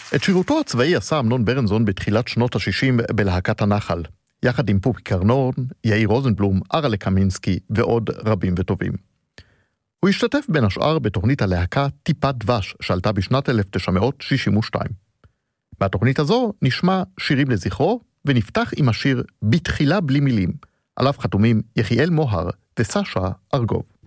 את שירותו הצבאי עשה אמנון ברנזון בתחילת שנות ה-60 בלהקת הנחל, יחד עם פופי קרנון, יאיר רוזנבלום, ארלה קמינסקי ועוד רבים וטובים. הוא השתתף בין השאר בתוכנית הלהקה טיפת דבש, שעלתה בשנת 1962. בתוכנית הזו נשמע שירים לזכרו, ונפתח עם השיר בתחילה בלי מילים, עליו חתומים יחיאל מוהר וסשה ארגוב.